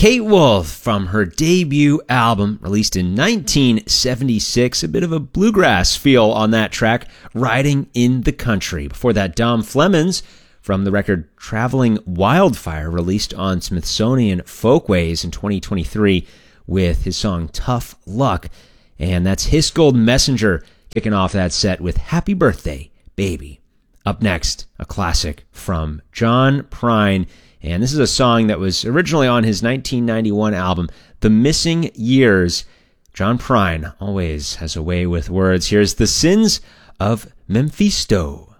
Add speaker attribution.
Speaker 1: Kate Wolf from her debut album released in 1976. A bit of a bluegrass feel on that track, Riding in the Country. Before that, Dom Flemons from the record Traveling Wildfire, released on Smithsonian Folkways in 2023 with his song Tough Luck. And that's His Gold Messenger kicking off that set with Happy Birthday, Baby. Up next, a classic from John Prine. And this is a song that was originally on his 1991 album, The Missing Years. John Prine always has a way with words. Here's The Sins of Mephisto.